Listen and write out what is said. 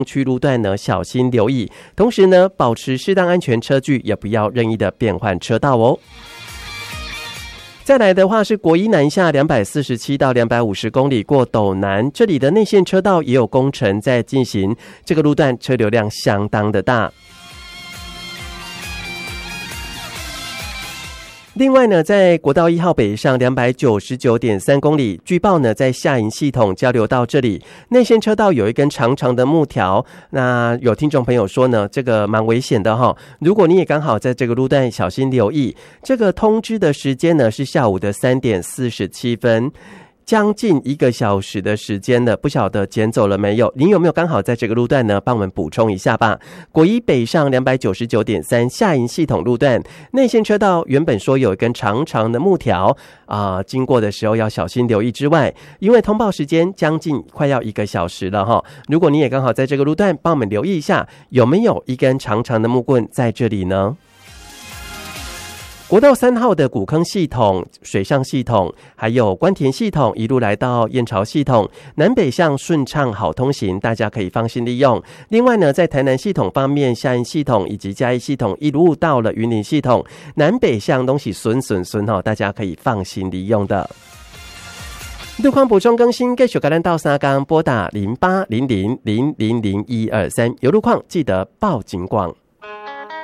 区路段呢小心留意，同时呢保持适当安全车距，也不要任意的变换车道哦。再来的话是国一南下247到250公里过斗南，这里的内线车道也有工程在进行，这个路段车流量相当的大。另外呢，在国道1号北上299.3公里，据报呢，在下营系统交流道这里，内线车道有一根长长的木条，那有听众朋友说呢，这个蛮危险的哈。如果你也刚好在这个路段，小心留意。这个通知的时间呢是下午的3点47分。将近1个小时的时间了，不晓得捡走了没有？您有没有刚好在这个路段呢？帮我们补充一下吧。国一北上299.3下营系统路段，内线车道原本说有一根长长的木条经过的时候要小心留意之外，因为通报时间将近快要1个小时了哈。如果你也刚好在这个路段，帮我们留意一下，有没有一根长长的木棍在这里呢？国道3号的古坑系统、水上系统，还有关田系统，一路来到燕巢系统，南北向顺畅好通行，大家可以放心利用。另外呢，在台南系统方面，下营系统以及嘉义系统一路到了云林系统，南北向东西顺大家可以放心利用的。路况补充更新，继续跟咱到三港拨打0800000123，有路况记得报警广。